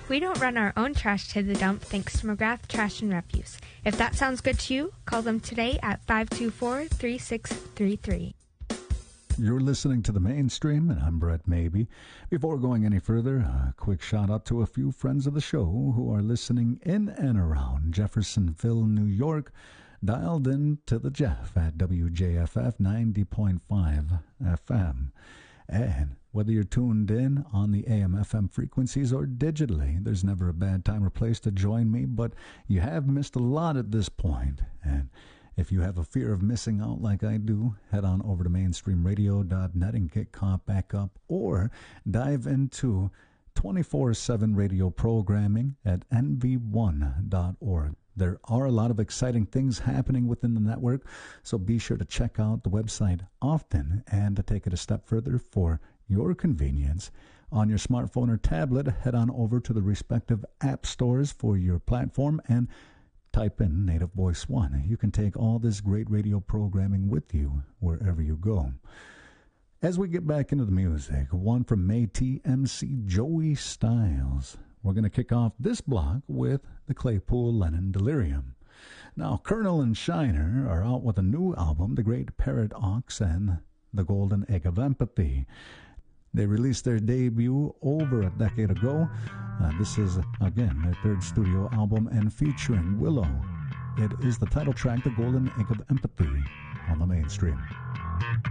We don't run our own trash to the dump thanks to McGrath Trash and Refuse. If that sounds good to you, call them today at 524-3633. You're listening to The Mainstream, and I'm Brett Mabey. Before going any further, a quick shout-out to a few friends of the show who are listening in and around Jeffersonville, New York, dialed in to the Jeff at WJFF 90.5 FM. And whether you're tuned in on the AM/FM frequencies or digitally, there's never a bad time or place to join me, but you have missed a lot at this point. And if you have a fear of missing out like I do, head on over to mainstreamradio.net and get caught back up, or dive into 24/7 radio programming at nv1.org. There are a lot of exciting things happening within the network, so be sure to check out the website often. And to take it a step further for your convenience, on your smartphone or tablet, head on over to the respective app stores for your platform and type in Native Voice One. You can take all this great radio programming with you wherever you go. As we get back into the music, one from Métis MC Joey Styles. We're going to kick off this block with the Claypool Lennon Delirium. Now, Colonel and Shiner are out with a new album, The Great Parrot Ox and The Golden Egg of Empathy. They released their debut over a decade ago. This is, again, their third studio album and featuring Willow. It is the title track, The Golden Egg of Empathy, on the Mainstream.